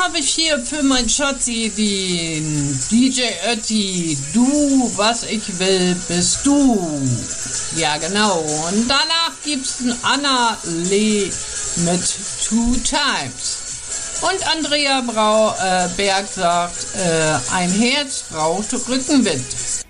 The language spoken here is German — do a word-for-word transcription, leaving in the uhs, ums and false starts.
habe ich hier für mein Schatzi den D J Ötti. Du, was ich will, bist du. Ja, genau. Und danach gibt's ein Anna Lee mit Two Times. Und Andrea Brau, äh, Berg sagt, äh, ein Herz braucht Rückenwind.